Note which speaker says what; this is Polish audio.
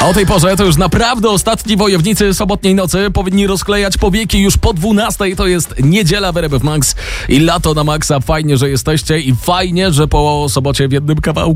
Speaker 1: A o tej porze to już naprawdę ostatni wojownicy sobotniej nocy powinni rozklejać powieki już po 12:00. To jest niedziela w RMF Max i lato na maksa. Fajnie, że jesteście i fajnie, że po sobocie w jednym kawałku.